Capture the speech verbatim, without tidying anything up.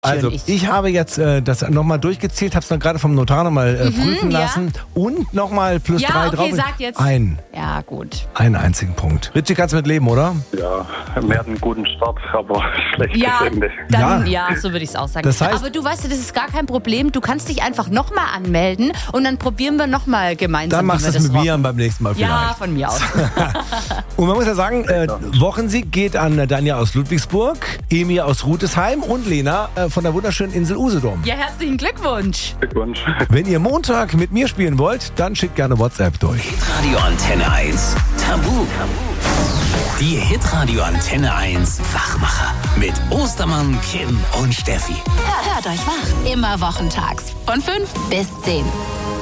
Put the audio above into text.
Also, ich. ich habe jetzt äh, das nochmal durchgezählt, habe es dann gerade vom Notar nochmal äh, Mhm, prüfen ja. lassen und nochmal plus Ja, drei okay, drauf. sag jetzt. Ein, Ja, gut. einen einzigen Punkt. Richie, kannst du mit leben, oder? Ja, wir hatten einen guten Start, aber schlechtes Ja, Ende. dann, Ja. ja. so würde ich es auch sagen. Das heißt- Aber du weißt ja, das ist gar kein Problem. Du kannst dich einfach nochmal anmelden und dann probieren wir nochmal gemeinsam. Dann machst du wie wir es mit rocken. mir beim nächsten Mal vielleicht. Ja, von mir aus. Und man muss ja sagen, äh, Wochensieg geht an äh, Danja aus Ludwigsburg, Emi aus Rutesheim und Lena äh, von der wunderschönen Insel Usedom. Ja, herzlichen Glückwunsch. Glückwunsch. Wenn ihr Montag mit mir spielen wollt, dann schickt gerne WhatsApp durch. Hitradio Antenne eins Tabu. Die Hitradio Antenne eins Wachmacher mit Ostermann, Kim und Steffi. Hört euch wach. Immer wochentags von fünf bis zehn.